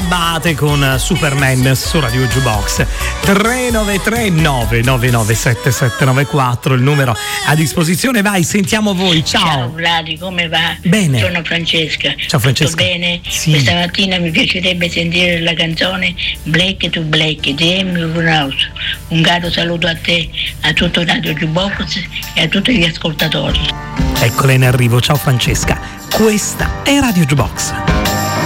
gambate con Superman su Radio Jukebox. 393 999 7794 il numero a disposizione. Vai, sentiamo voi. Ciao Vladi, come va? Bene. Sono Francesca. Ciao Francesca. Tutto bene? Sì. Questa mattina mi piacerebbe sentire la canzone Black to Black di Amy Winehouse. Un caro saluto a te, a tutto Radio Jukebox e a tutti gli ascoltatori. Eccola in arrivo. Ciao Francesca, questa è Radio Jukebox.